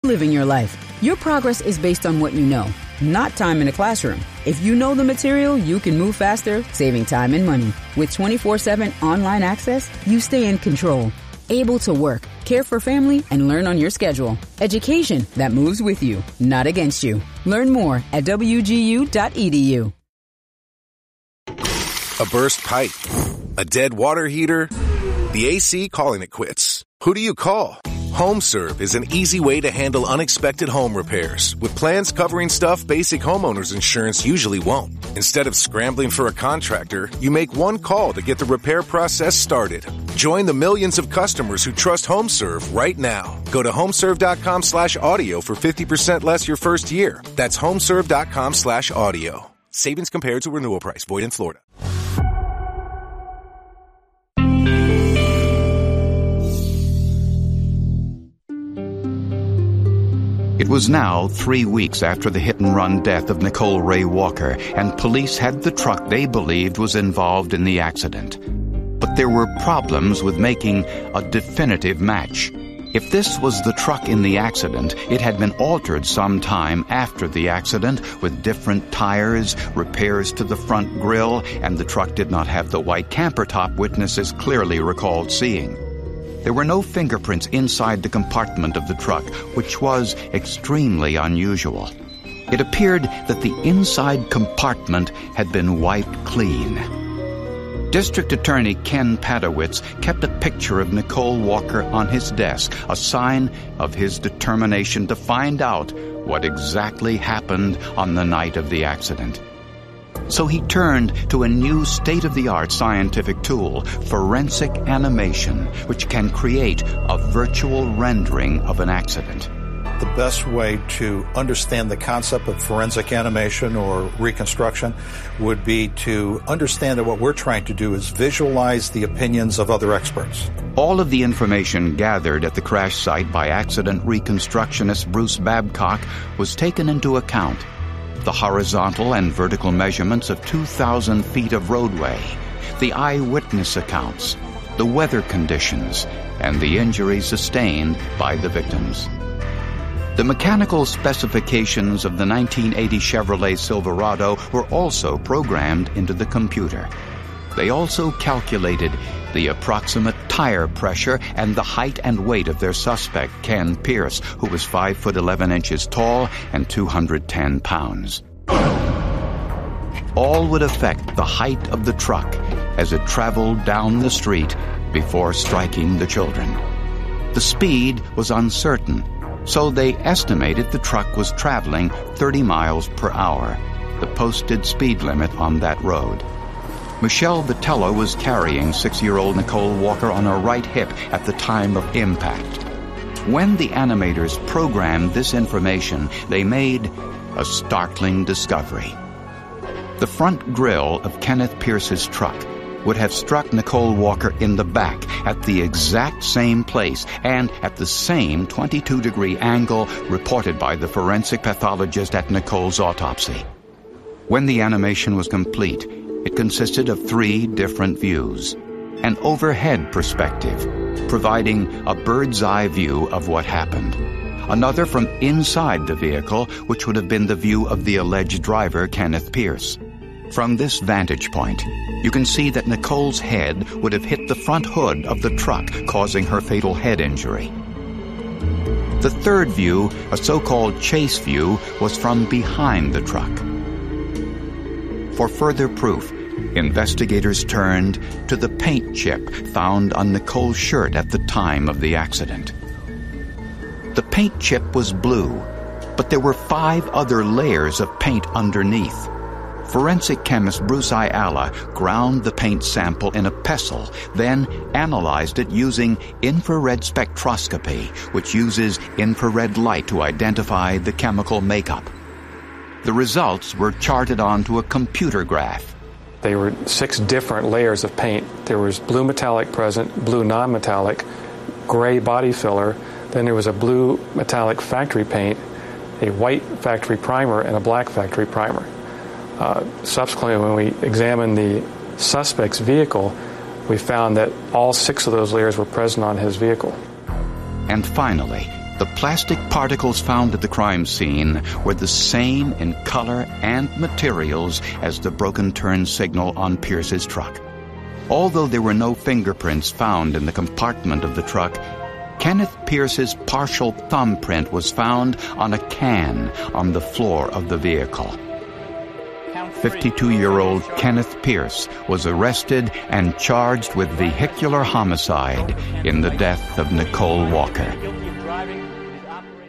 living your life. Your progress is based on what you know, not time in a classroom. If you know the material, you can move faster, saving time and money. With 24/7 online access, you stay in control, able to work, care for family, and learn on your schedule. Education that moves with you, not against you. Learn more at wgu.edu. A burst pipe, a dead water heater, the AC calling it quits. Who do you call? HomeServe is an easy way to handle unexpected home repairs with plans covering stuff basic homeowners insurance usually won't. Instead of scrambling for a contractor, you make one call to get the repair process started. Join the millions of customers who trust HomeServe right now. Go to homeserve.com/audio for 50% less your first year. That's homeserve.com/audio. Savings compared to renewal price. Void in Florida. It was now 3 weeks after the hit-and-run death of Nicole Ray Walker, and police had the truck they believed was involved in the accident. But there were problems with making a definitive match. If this was the truck in the accident, it had been altered some time after the accident with different tires, repairs to the front grille, and the truck did not have the white camper top witnesses clearly recalled seeing. There were no fingerprints inside the compartment of the truck, which was extremely unusual. It appeared that the inside compartment had been wiped clean. District Attorney Ken Padowitz kept a picture of Nicole Walker on his desk, a sign of his determination to find out what exactly happened on the night of the accident. So he turned to a new state-of-the-art scientific tool, forensic animation, which can create a virtual rendering of an accident. The best way to understand the concept of forensic animation or reconstruction would be to understand that what we're trying to do is visualize the opinions of other experts. All of the information gathered at the crash site by accident reconstructionist Bruce Babcock was taken into account. The horizontal and vertical measurements of 2,000 feet of roadway, the eyewitness accounts, the weather conditions, and the injuries sustained by the victims. The mechanical specifications of the 1980 Chevrolet Silverado were also programmed into the computer. They also calculated the approximate tire pressure and the height and weight of their suspect, Ken Pierce, who was 5'11" tall and 210 pounds. All would affect the height of the truck as it traveled down the street before striking the children. The speed was uncertain, so they estimated the truck was traveling 30 miles per hour, the posted speed limit on that road. Michelle Vitello was carrying 6-year-old Nicole Walker on her right hip at the time of impact. When the animators programmed this information, they made a startling discovery. The front grille of Kenneth Pierce's truck would have struck Nicole Walker in the back at the exact same place and at the same 22-degree angle reported by the forensic pathologist at Nicole's autopsy. When the animation was complete, it consisted of 3 different views. An overhead perspective, providing a bird's-eye view of what happened. Another from inside the vehicle, which would have been the view of the alleged driver, Kenneth Pierce. From this vantage point, you can see that Nicole's head would have hit the front hood of the truck, causing her fatal head injury. The third view, a so-called chase view, was from behind the truck. For further proof, investigators turned to the paint chip found on Nicole's shirt at the time of the accident. The paint chip was blue, but there were 5 other layers of paint underneath. Forensic chemist Bruce Ayala ground the paint sample in a pestle, then analyzed it using infrared spectroscopy, which uses infrared light to identify the chemical makeup. The results were charted onto a computer graph. There were 6 different layers of paint. There was blue metallic present, blue non-metallic, gray body filler, then there was a blue metallic factory paint, a white factory primer, and a black factory primer. Subsequently, when we examined the suspect's vehicle, we found that all 6 of those layers were present on his vehicle. And finally, The plastic particles found at the crime scene were the same in color and materials as the broken turn signal on Pierce's truck. Although there were no fingerprints found in the compartment of the truck, Kenneth Pierce's partial thumbprint was found on a can on the floor of the vehicle. 52-year-old Kenneth Pierce was arrested and charged with vehicular homicide in the death of Nicole Walker.